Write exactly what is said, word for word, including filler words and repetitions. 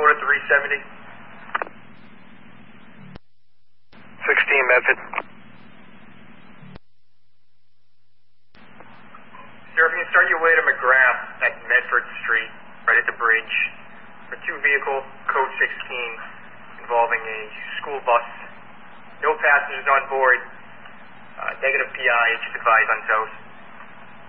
four to three seventy. sixteen Medford. Sir, if you can start your way to McGrath at Medford Street, right at the bridge, a two-vehicle code sixteen involving a school bus. No passengers on board. Uh, negative P I, just advised on toast.